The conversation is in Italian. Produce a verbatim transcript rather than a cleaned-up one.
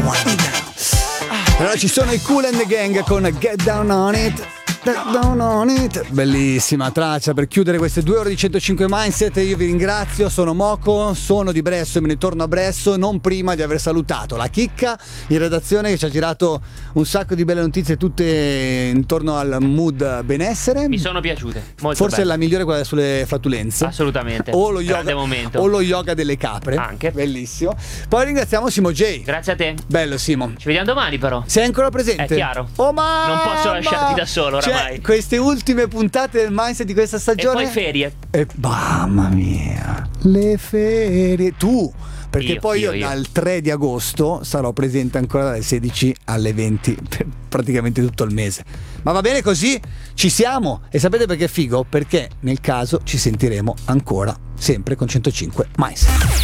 Wind down. Allora ci sono i Kool and the Gang con Get Down on It. Down on it. Bellissima traccia per chiudere queste due ore di centocinque Mindset. Io vi ringrazio, sono Moco, sono di Bresso e me ne torno a Bresso, non prima di aver salutato la Chicca in redazione che ci ha girato un sacco di belle notizie tutte intorno al mood benessere. Mi sono piaciute molto. Forse belle. La migliore quella sulle flatulenze. Assolutamente. O lo Grande yoga, momento. o lo yoga delle capre. Anche. Bellissimo. Poi ringraziamo Simo J. Grazie a te. Bello Simo. Ci vediamo domani però. Sei ancora presente? È chiaro. Oh mamma! Non posso lasciarti da solo oramai. Cioè, queste ultime puntate del Mindset di questa stagione. E poi ferie. E mamma mia, le ferie. Tu, perché Io, poi io, io, io. dal tre di agosto sarò presente ancora dalle sedici alle venti per praticamente tutto il mese. Ma va bene così? Ci siamo. E sapete perché è figo? Perché nel caso ci sentiremo ancora sempre con centocinque Mindset.